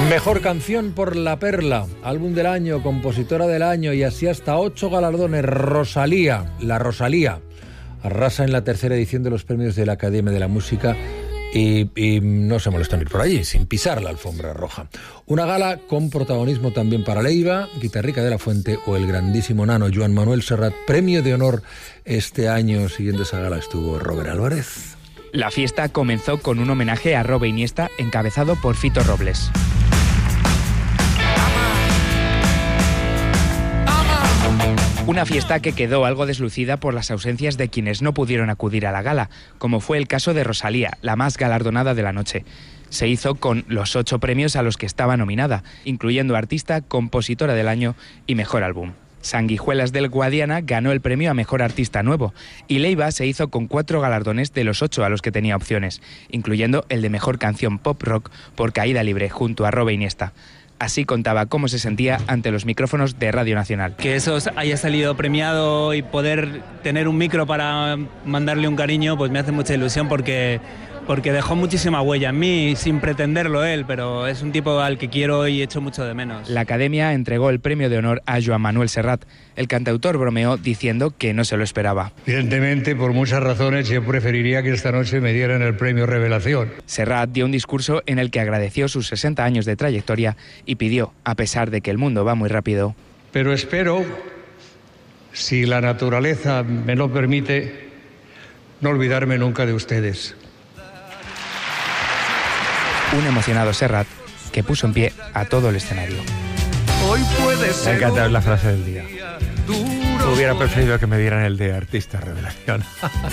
Mejor canción por La Perla, álbum del año, compositora del año y así hasta 8 galardones. Rosalía, la Rosalía, arrasa en la tercera edición de los premios de la Academia de la Música y no se molestó en ir por allí, sin pisar la alfombra roja. Una gala con protagonismo también para Leiva, Guitarrica de la Fuente o el grandísimo nano Joan Manuel Serrat. Premio de honor este año. Siguiendo esa gala estuvo Robert Álvarez. La fiesta comenzó con un homenaje a Robe Iniesta encabezado por Fito Robles. Una fiesta que quedó algo deslucida por las ausencias de quienes no pudieron acudir a la gala, como fue el caso de Rosalía, la más galardonada de la noche. Se hizo con los 8 premios a los que estaba nominada, incluyendo Artista, Compositora del Año y Mejor Álbum. Sanguijuelas del Guadiana ganó el premio a Mejor Artista Nuevo y Leiva se hizo con 4 galardones de los 8 a los que tenía opciones, incluyendo el de Mejor Canción Pop Rock por Caída Libre junto a Robe Iniesta. Así contaba cómo se sentía ante los micrófonos de Radio Nacional. Que eso haya salido premiado y poder tener un micro para mandarle un cariño, pues me hace mucha ilusión porque dejó muchísima huella en mí, sin pretenderlo él, pero es un tipo al que quiero y echo mucho de menos. La Academia entregó el premio de honor a Joan Manuel Serrat. El cantautor bromeó diciendo que no se lo esperaba. Evidentemente, por muchas razones, yo preferiría que esta noche me dieran el premio Revelación. Serrat dio un discurso en el que agradeció sus 60 años de trayectoria y pidió, a pesar de que el mundo va muy rápido. Pero espero, si la naturaleza me lo permite, no olvidarme nunca de ustedes. Un emocionado Serrat que puso en pie a todo el escenario. Hoy puede ser. Me encanta la frase del día. Hubiera preferido que me dieran el de Artista Revelación.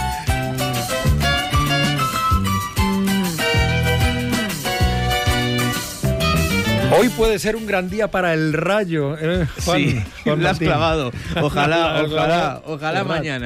Hoy puede ser un gran día para el Rayo, Juan. Sí, Juan lo has Martín. clavado. Ojalá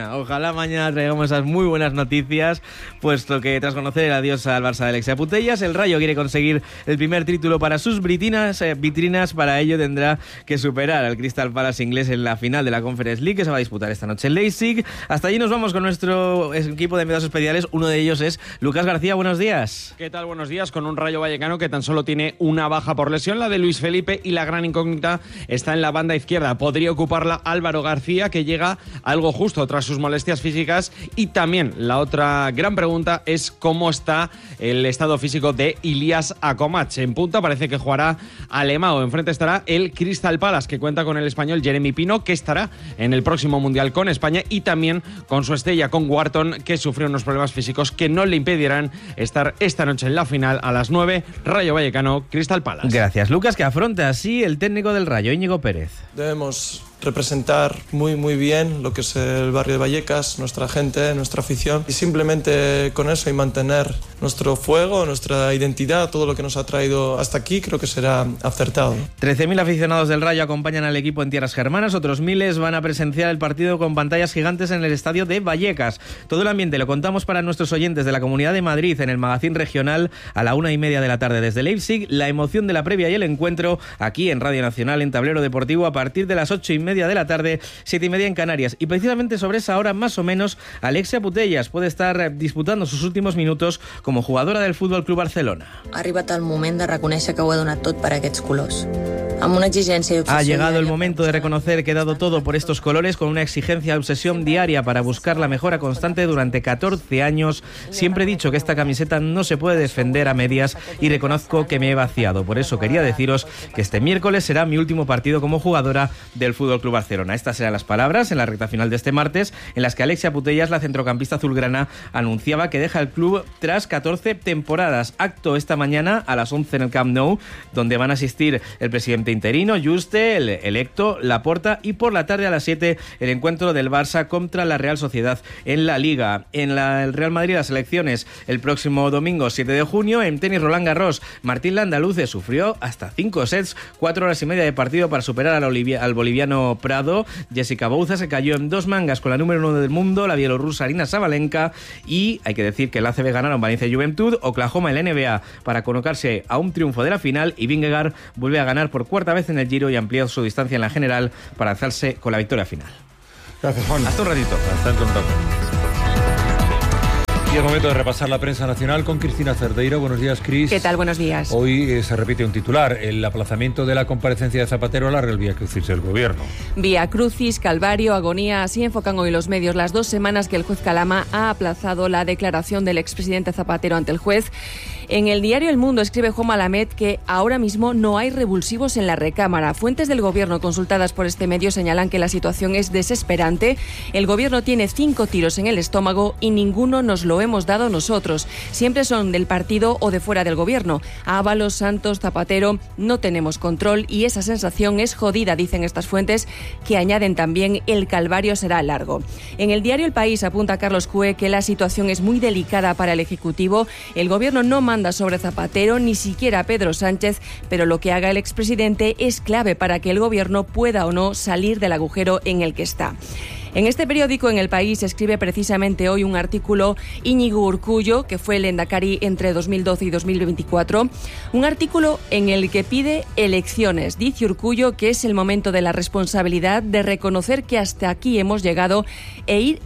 mañana traigamos esas muy buenas noticias, puesto que tras conocer el adiós al Barça de Alexia Putellas, el Rayo quiere conseguir el primer título para sus vitrinas. Para ello tendrá que superar al Crystal Palace inglés en la final de la Conference League, que se va a disputar esta noche en Leipzig. Hasta allí nos vamos con nuestro equipo de enviados especiales. Uno de ellos es Lucas García. Buenos días. ¿Qué tal? Buenos días. Con un Rayo Vallecano que tan solo tiene una baja por lesión, la de Luis Felipe, y la gran incógnita está en la banda izquierda. Podría ocuparla Álvaro García, que llega algo justo tras sus molestias físicas, y también la otra gran pregunta es cómo está el estado físico de Ilias Akomach. En punta parece que jugará Alemão. Enfrente estará el Crystal Palace, que cuenta con el español Jeremy Pino, que estará en el próximo Mundial con España, y también con su estrella, con Wharton, que sufrió unos problemas físicos que no le impedirán estar esta noche en la final a las 9, Rayo Vallecano, Crystal Palace. Gracias, Lucas, que afronta así el técnico del Rayo, Íñigo Pérez. Debemos representar muy bien lo que es el barrio de Vallecas, nuestra gente, nuestra afición, y simplemente con eso y mantener nuestro fuego, nuestra identidad, todo lo que nos ha traído hasta aquí, creo que será acertado. 13.000 aficionados del Rayo acompañan al equipo en tierras germanas, otros miles van a presenciar el partido con pantallas gigantes en el estadio de Vallecas. Todo el ambiente lo contamos para nuestros oyentes de la Comunidad de Madrid en el Magazín Regional a la 1:30 de la tarde desde Leipzig. La emoción de la previa y el encuentro aquí en Radio Nacional en Tablero Deportivo a partir de las 8:30 de la tarde, 7:30 en Canarias. Y precisamente sobre esa hora, más o menos, Alexia Putellas puede estar disputando sus últimos minutos como jugadora del Fútbol Club Barcelona. Ha arribat el moment de reconèixer que ho he donat tot per aquests colors. Amb una exigència i obsessió. Ha llegado el momento de reconocer que he dado todo por estos colores, con una exigencia y obsesión diaria para buscar la mejora constante durante 14 años. Siempre he dicho que esta camiseta no se puede defender a medias y reconozco que me he vaciado. Por eso quería deciros que este miércoles será mi último partido como jugadora del Fútbol Club Barcelona. Estas eran las palabras en la recta final de este martes, en las que Alexia Putellas, la centrocampista azulgrana, anunciaba que deja el club tras 14 temporadas. Acto esta mañana a las 11 en el Camp Nou, donde van a asistir el presidente interino, Juste, el electo, Laporta, y por la tarde a las 7 el encuentro del Barça contra la Real Sociedad en la Liga. En el Real Madrid las elecciones el próximo domingo 7 de junio. En tenis Roland Garros, Martín Landaluce sufrió hasta 5 sets, 4 horas y media de partido para superar al boliviano Prado. Jessica Bouza se cayó en 2 mangas con la número 1 del mundo, la bielorrusa Arina Sabalenka, y hay que decir que el ACB ganaron Valencia Juventud, Oklahoma y la NBA para colocarse a un triunfo de la final, y Vingegaard vuelve a ganar por cuarta vez en el Giro y amplía su distancia en la general para alzarse con la victoria final. Gracias, Juan. Hasta un ratito. Hasta un rato. Y es momento de repasar la prensa nacional con Cristina Cerdeira. Buenos días, Cris. ¿Qué tal? Buenos días. Hoy se repite un titular, el aplazamiento de la comparecencia de Zapatero alarga el Vía Crucis del Gobierno. Vía Crucis, calvario, agonía, así enfocan hoy los medios las 2 semanas que el juez Calama ha aplazado la declaración del expresidente Zapatero ante el juez. En el diario El Mundo escribe Juan Malamed que ahora mismo no hay revulsivos en la recámara. Fuentes del Gobierno consultadas por este medio señalan que la situación es desesperante. El Gobierno tiene 5 tiros en el estómago y ninguno nos lo hemos dado nosotros. Siempre son del partido o de fuera del Gobierno. Ábalos, Santos, Zapatero, no tenemos control y esa sensación es jodida, dicen estas fuentes, que añaden también el calvario será largo. En el diario El País apunta Carlos Cue que la situación es muy delicada para el Ejecutivo. El Gobierno no manda sobre Zapatero, ni siquiera Pedro Sánchez, pero lo que haga el expresidente es clave para que el Gobierno pueda o no salir del agujero en el que está. En este periódico, en El País, escribe precisamente hoy un artículo Íñigo Urkullu, que fue el lehendakari entre 2012 y 2024, un artículo en el que pide elecciones. Dice Urkullu que es el momento de la responsabilidad de reconocer que hasta aquí hemos llegado e ir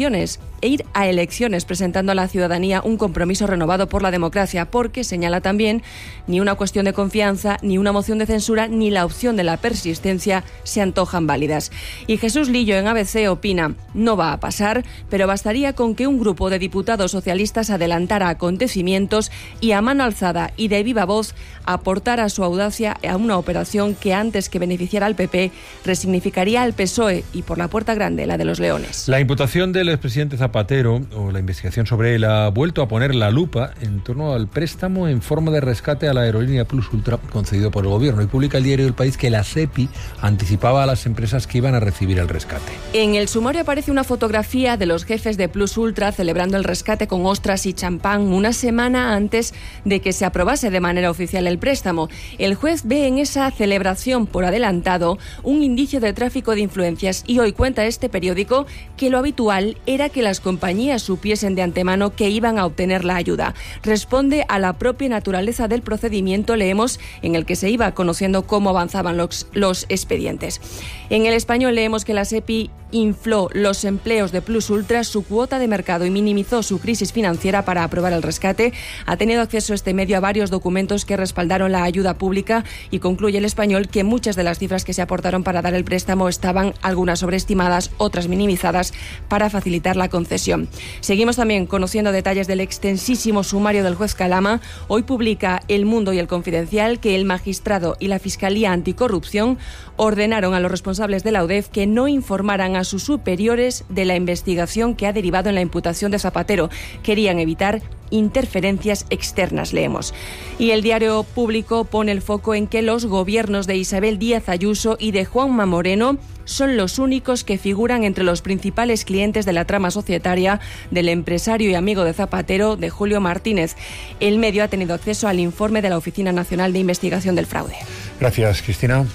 a elecciones, presentando a la ciudadanía un compromiso renovado por la democracia, porque, señala también, ni una cuestión de confianza, ni una moción de censura, ni la opción de la persistencia se antojan válidas. Y Jesús Lillo, en ABC, opina, no va a pasar, pero bastaría con que un grupo de diputados socialistas adelantara acontecimientos y a mano alzada y de viva voz aportara su audacia a una operación que, antes que beneficiara al PP, resignificaría al PSOE y por la puerta grande la de los leones. La imputación del expresidente Zapatero, o la investigación sobre él, ha vuelto a poner la lupa en torno al préstamo en forma de rescate a la aerolínea Plus Ultra concedido por el Gobierno. Y publica el diario El País que la SEPI anticipaba a las empresas que iban a recibir el rescate. En el sumario aparece una fotografía de los jefes de Plus Ultra celebrando el rescate con ostras y champán una semana antes de que se aprobase de manera oficial el préstamo. El juez ve en esa celebración por adelantado un indicio de tráfico de influencias y hoy cuenta este periódico que lo habitual era que las compañías supiesen de antemano que iban a obtener la ayuda. Responde a la propia naturaleza del procedimiento, leemos, en el que se iba conociendo cómo avanzaban los expedientes. En El Español leemos que la SEPI infló los empleos de Plus Ultra, su cuota de mercado y minimizó su crisis financiera para aprobar el rescate. Ha tenido acceso este medio a varios documentos que respaldaron la ayuda pública y concluye El Español que muchas de las cifras que se aportaron para dar el préstamo estaban algunas sobreestimadas, otras minimizadas para facilitar la concesión. Seguimos también conociendo detalles del extensísimo sumario del juez Calama. Hoy publica El Mundo y El Confidencial que el magistrado y la Fiscalía Anticorrupción ordenaron a los responsables de la UDEF que no informaran a sus superiores de la investigación que ha derivado en la imputación de Zapatero. Querían evitar interferencias externas, leemos. Y el diario Público pone el foco en que los gobiernos de Isabel Díaz Ayuso y de Juanma Moreno son los únicos que figuran entre los principales clientes de la trama societaria del empresario y amigo de Zapatero, de Julio Martínez. El medio ha tenido acceso al informe de la Oficina Nacional de Investigación del Fraude. Gracias, Cristina.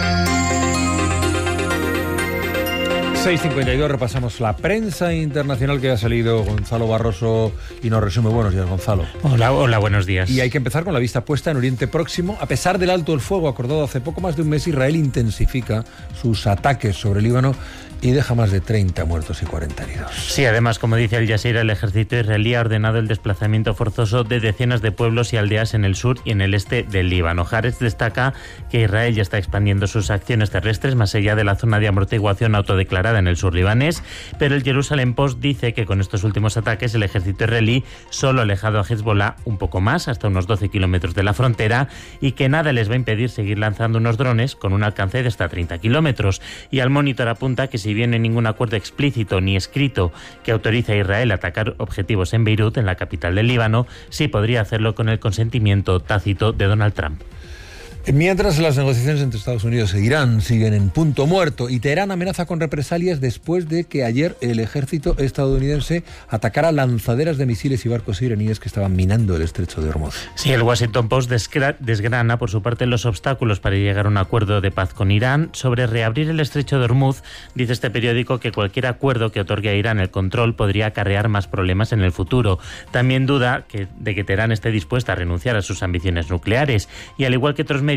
6:52, repasamos la prensa internacional que ha salido Gonzalo Barroso y nos resume. Buenos días, Gonzalo. Hola, buenos días. Y hay que empezar con la vista puesta en Oriente Próximo. A pesar del alto el fuego acordado hace poco más de un mes, Israel intensifica sus ataques sobre Líbano y deja más de 30 muertos y 40 heridos. Sí, además, como dice Al Jazeera, el ejército israelí ha ordenado el desplazamiento forzoso de decenas de pueblos y aldeas en el sur y en el este del Líbano. Haaretz destaca que Israel ya está expandiendo sus acciones terrestres más allá de la zona de amortiguación autodeclarada en el sur libanés, pero el Jerusalem Post dice que con estos últimos ataques el ejército israelí solo ha alejado a Hezbollah un poco más, hasta unos 12 kilómetros de la frontera, y que nada les va a impedir seguir lanzando unos drones con un alcance de hasta 30 kilómetros. Y Al Monitor apunta que si bien no hay ningún acuerdo explícito ni escrito que autorice a Israel a atacar objetivos en Beirut, en la capital del Líbano, sí podría hacerlo con el consentimiento tácito de Donald Trump. Mientras las negociaciones entre Estados Unidos e Irán siguen en punto muerto y Teherán amenaza con represalias después de que ayer el ejército estadounidense atacara lanzaderas de misiles y barcos iraníes que estaban minando el estrecho de Hormuz. Sí, el Washington Post desgrana por su parte los obstáculos para llegar a un acuerdo de paz con Irán. Sobre reabrir el estrecho de Hormuz, dice este periódico que cualquier acuerdo que otorgue a Irán el control podría acarrear más problemas en el futuro. También duda de que Teherán esté dispuesta a renunciar a sus ambiciones nucleares y, al igual que otros medios,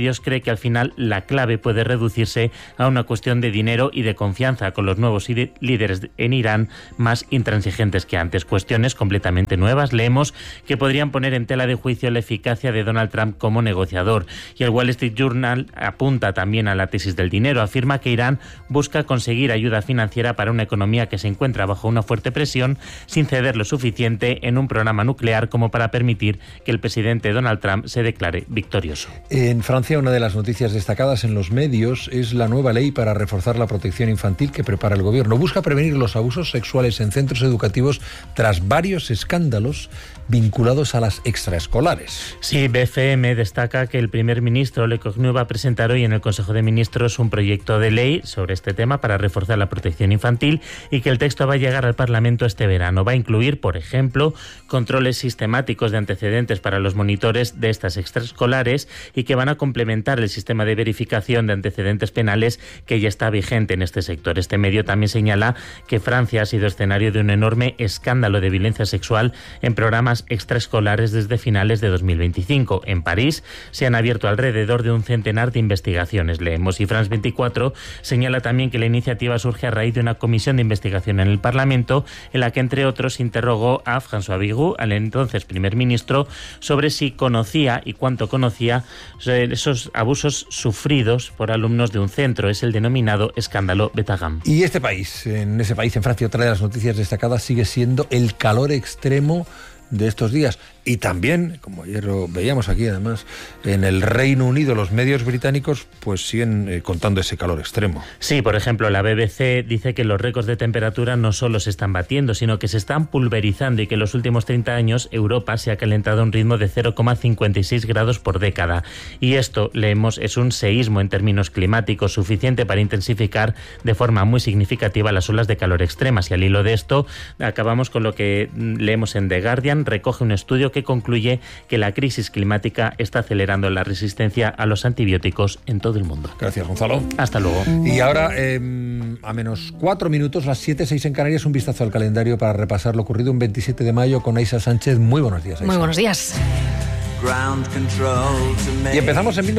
medios, cree que al final la clave puede reducirse a una cuestión de dinero y de confianza con los nuevos líderes en Irán más intransigentes que antes. Cuestiones completamente nuevas, leemos, que podrían poner en tela de juicio la eficacia de Donald Trump como negociador. Y el Wall Street Journal apunta también a la tesis del dinero. Afirma que Irán busca conseguir ayuda financiera para una economía que se encuentra bajo una fuerte presión, sin ceder lo suficiente en un programa nuclear como para permitir que el presidente Donald Trump se declare victorioso. En Francia, una de las noticias destacadas en los medios es la nueva ley para reforzar la protección infantil que prepara el gobierno. Busca prevenir los abusos sexuales en centros educativos tras varios escándalos vinculados a las extraescolares. Sí, BFM destaca que el primer ministro Leccornu va a presentar hoy en el Consejo de Ministros un proyecto de ley sobre este tema para reforzar la protección infantil y que el texto va a llegar al Parlamento este verano. Va a incluir, por ejemplo, controles sistemáticos de antecedentes para los monitores de estas extraescolares y que van a complementar el sistema de verificación de antecedentes penales que ya está vigente en este sector. Este medio también señala que Francia ha sido escenario de un enorme escándalo de violencia sexual en programas extraescolares desde finales de 2025. En París se han abierto alrededor de un centenar de investigaciones, leemos, y France 24 señala también que la iniciativa surge a raíz de una comisión de investigación en el Parlamento en la que, entre otros, interrogó a François Bayrou, al entonces primer ministro, sobre si conocía y cuánto conocía esos abusos sufridos por alumnos de un centro. Es el denominado escándalo Betagam. Y en ese país, en Francia, otra de las noticias destacadas sigue siendo el calor extremo de estos días. Y también, como ayer lo veíamos aquí además, en el Reino Unido los medios británicos pues siguen contando ese calor extremo. Sí, por ejemplo, la BBC dice que los récords de temperatura no solo se están batiendo, sino que se están pulverizando y que en los últimos 30 años Europa se ha calentado a un ritmo de 0,56 grados por década. Y esto, leemos, es un seísmo en términos climáticos suficiente para intensificar de forma muy significativa las olas de calor extremas. Y al hilo de esto, acabamos con lo que leemos en The Guardian. Recoge un estudio que concluye que la crisis climática está acelerando la resistencia a los antibióticos en todo el mundo. Gracias, Gonzalo. Hasta luego. Y ahora, a menos 4 minutos, las 7:06 en Canarias, un vistazo al calendario para repasar lo ocurrido un 27 de mayo con Aisa Sánchez. Muy buenos días, Aisa. Muy buenos días. Y empezamos en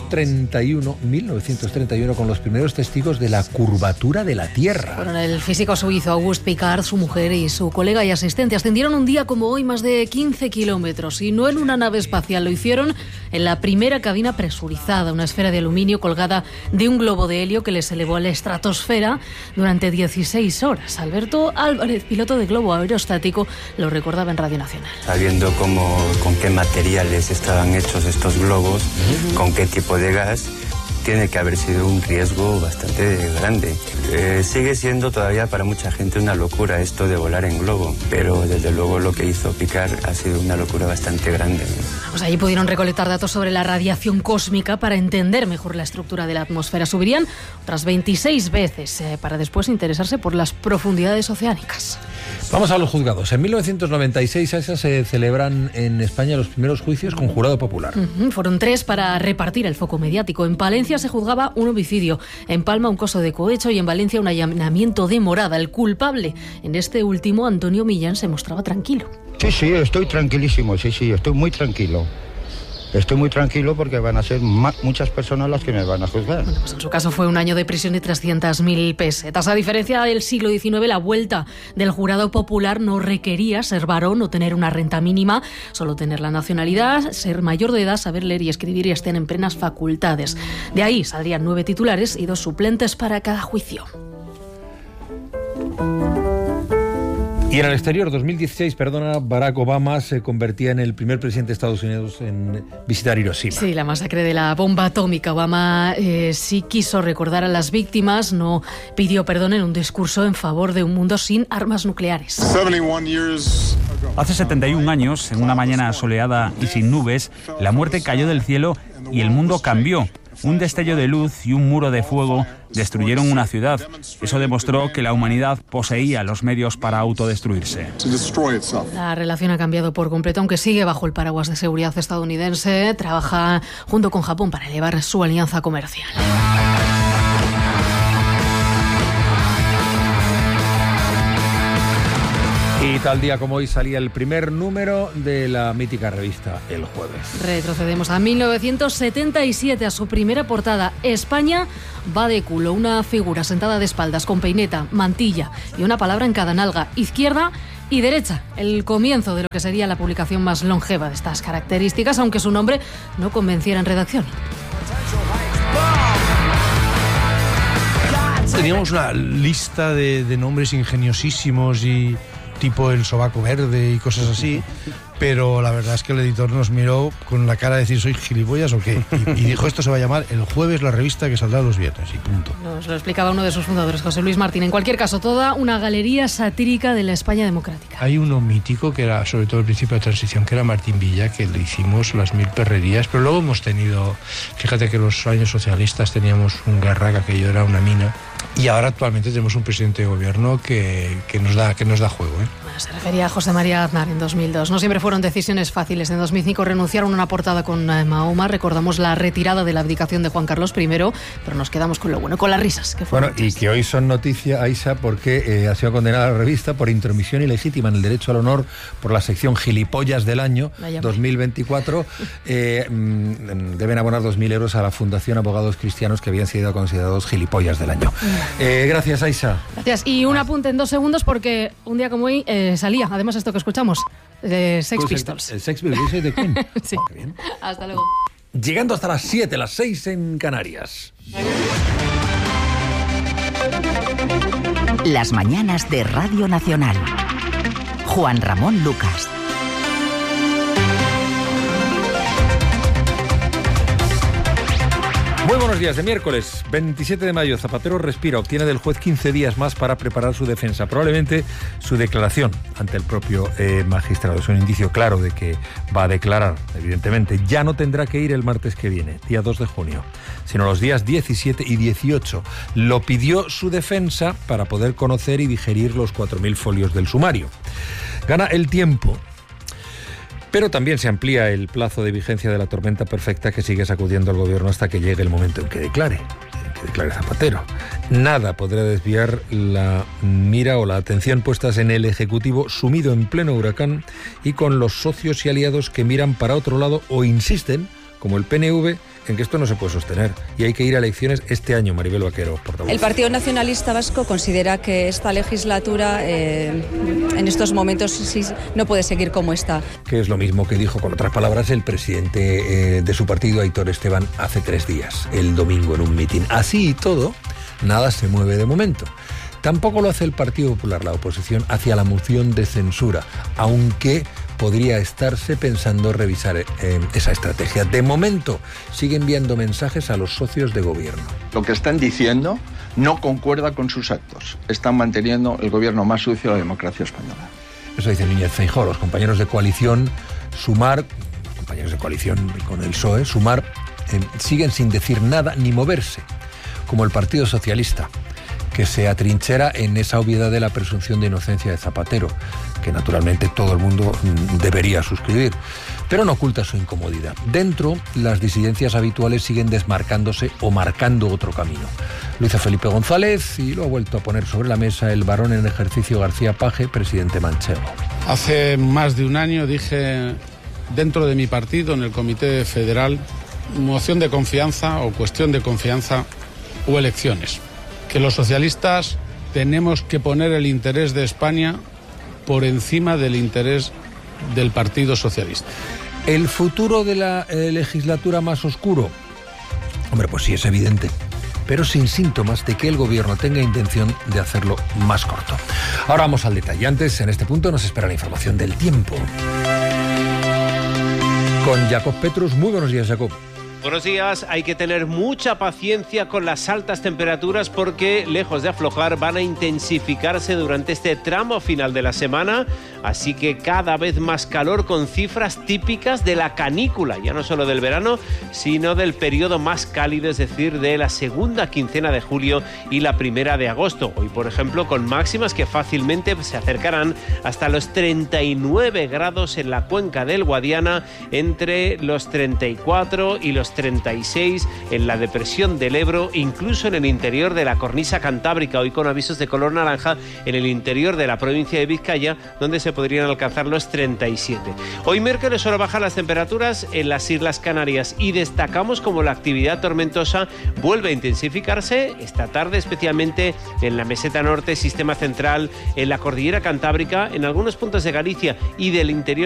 1931 con los primeros testigos de la curvatura de la Tierra. Fueron el físico suizo Auguste Piccard, su mujer y su colega y asistente. Ascendieron un día como hoy más de 15 kilómetros y no en una nave espacial. Lo hicieron en la primera cabina presurizada, una esfera de aluminio colgada de un globo de helio que les elevó a la estratosfera durante 16 horas. Alberto Álvarez, piloto de globo aerostático, lo recordaba en Radio Nacional. Sabiendo con qué materiales estaban hechos estos globos, con qué tipo de gas, tiene que haber sido un riesgo bastante grande. Sigue siendo todavía para mucha gente una locura esto de volar en globo, pero desde luego lo que hizo Piccard ha sido una locura bastante grande. Pues allí pudieron recolectar datos sobre la radiación cósmica para entender mejor la estructura de la atmósfera. Subirían otras 26 veces para después interesarse por las profundidades oceánicas. Vamos a los juzgados. En 1996 se celebran en España los primeros juicios con jurado popular. Fueron 3 para repartir el foco mediático. En Palencia se juzgaba un homicidio, en Palma un caso de cohecho y en Valencia un allanamiento de morada. El culpable, en este último, Antonio Millán, se mostraba tranquilo. Sí, estoy tranquilísimo, estoy muy tranquilo. Estoy muy tranquilo porque van a ser muchas personas las que me van a juzgar. Bueno, pues en su caso fue un año de prisión y 300.000 pesetas. A diferencia del siglo XIX, la vuelta del jurado popular no requería ser varón o tener una renta mínima, solo tener la nacionalidad, ser mayor de edad, saber leer y escribir y estén en plenas facultades. De ahí saldrían 9 titulares y 2 suplentes para cada juicio. Y en el exterior, 2016, Barack Obama se convertía en el primer presidente de Estados Unidos en visitar Hiroshima. Sí, la masacre de la bomba atómica. Obama sí quiso recordar a las víctimas, no pidió perdón en un discurso en favor de un mundo sin armas nucleares. Hace 71 años, en una mañana soleada y sin nubes, la muerte cayó del cielo y el mundo cambió. Un destello de luz y un muro de fuego destruyeron una ciudad. Eso demostró que la humanidad poseía los medios para autodestruirse. La relación ha cambiado por completo, aunque sigue bajo el paraguas de seguridad estadounidense. Trabaja junto con Japón para elevar su alianza comercial. Y tal día como hoy salía el primer número de la mítica revista El Jueves. Retrocedemos a 1977, a su primera portada. España va de culo, una figura sentada de espaldas con peineta, mantilla y una palabra en cada nalga, izquierda y derecha. El comienzo de lo que sería la publicación más longeva de estas características, aunque su nombre no convenciera en redacción. Teníamos una lista de nombres ingeniosísimos y tipo el sobaco verde y cosas así, pero la verdad es que el editor nos miró con la cara de decir, ¿soy gilipollas o qué? Y dijo, esto se va a llamar El Jueves, la revista que saldrá los viernes, y punto. Nos lo explicaba uno de sus fundadores, José Luis Martín. En cualquier caso, toda una galería satírica de la España democrática. Hay uno mítico que era, sobre todo el principio de transición, que era Martín Villa, que le hicimos las 1000 perrerías, pero luego hemos tenido, fíjate que en los años socialistas teníamos un Guerra, que aquello era una mina, y ahora actualmente tenemos un presidente de gobierno que nos da juego, ¿eh? Bueno, se refería a José María Aznar en 2002. No siempre fueron decisiones fáciles. En 2005 renunciaron a una portada con Mahoma. Recordamos la retirada de la abdicación de Juan Carlos I, pero nos quedamos con lo bueno, con las risas. Que bueno, y que hoy son noticia, Aisha, porque ha sido condenada la revista por intromisión ilegítima en el derecho al honor por la sección Gilipollas del año 2024. Deben abonar 2.000 euros a la Fundación Abogados Cristianos, que habían sido considerados gilipollas del año. Gracias, Aisha. Gracias. Y un apunte en 2 segundos, porque un día como hoy salía, además, esto que escuchamos, de Sex Pistols. El Sex Pistols de Queen. Sí. Qué bien. Hasta luego. Llegando hasta las 7, las 6 en Canarias. Las mañanas de Radio Nacional. Juan Ramón Lucas. Muy buenos días. De miércoles 27 de mayo, Zapatero respira, obtiene del juez 15 días más para preparar su defensa, probablemente su declaración ante el propio magistrado. Es un indicio claro de que va a declarar, evidentemente. Ya no tendrá que ir el martes que viene, día 2 de junio, sino los días 17 y 18. Lo pidió su defensa para poder conocer y digerir los 4.000 folios del sumario. Gana el tiempo. Pero también se amplía el plazo de vigencia de la tormenta perfecta que sigue sacudiendo al gobierno hasta que llegue el momento en que declare Zapatero. Nada podrá desviar la mira o la atención puestas en el Ejecutivo sumido en pleno huracán y con los socios y aliados que miran para otro lado o insisten, como el PNV, en que esto no se puede sostener y hay que ir a elecciones este año. Maribel Vaquero, portavoz. El Partido Nacionalista Vasco considera que esta legislatura en estos momentos sí, no puede seguir como está. Que es lo mismo que dijo, con otras palabras, el presidente de su partido, Aitor Esteban, hace 3 días, el domingo en un mitin. Así y todo, nada se mueve de momento. Tampoco lo hace el Partido Popular, la oposición, hacia la moción de censura, aunque podría estarse pensando revisar esa estrategia. De momento, sigue enviando mensajes a los socios de gobierno. Lo que están diciendo no concuerda con sus actos. Están manteniendo el gobierno más sucio de la democracia española. Eso dice Núñez Feijóo. Los compañeros de coalición Sumar, compañeros de coalición con el PSOE, Sumar, siguen sin decir nada ni moverse, como el Partido Socialista, que se atrinchera en esa obviedad de la presunción de inocencia de Zapatero, que naturalmente todo el mundo debería suscribir, pero no oculta su incomodidad. Dentro, las disidencias habituales siguen desmarcándose o marcando otro camino. Lo hizo Felipe González y lo ha vuelto a poner sobre la mesa el varón en ejercicio García Page, presidente manchego. Hace más de un año dije, dentro de mi partido, en el Comité Federal, moción de confianza o cuestión de confianza o elecciones, que los socialistas tenemos que poner el interés de España por encima del interés del Partido Socialista. ¿El futuro de la legislatura más oscuro? Hombre, pues sí, es evidente, pero sin síntomas de que el gobierno tenga intención de hacerlo más corto. Ahora vamos al detalle. Antes, en este punto, nos espera la información del tiempo. Con Jacob Petrus. Muy buenos días, Jacob. Buenos días. Hay que tener mucha paciencia con las altas temperaturas porque, lejos de aflojar, van a intensificarse durante este tramo final de la semana. Así que cada vez más calor con cifras típicas de la canícula, ya no solo del verano, sino del periodo más cálido, es decir, de la segunda quincena de julio y la primera de agosto. Hoy, por ejemplo, con máximas que fácilmente se acercarán hasta los 39 grados en la cuenca del Guadiana, entre los 34 y los 36, en la depresión del Ebro, incluso en el interior de la cornisa cantábrica, hoy con avisos de color naranja en el interior de la provincia de Vizcaya, donde se podrían alcanzar los 37. Hoy miércoles solo bajan las temperaturas en las Islas Canarias y destacamos como la actividad tormentosa vuelve a intensificarse esta tarde, especialmente en la meseta norte, sistema central, en la cordillera cantábrica, en algunos puntos de Galicia y del interior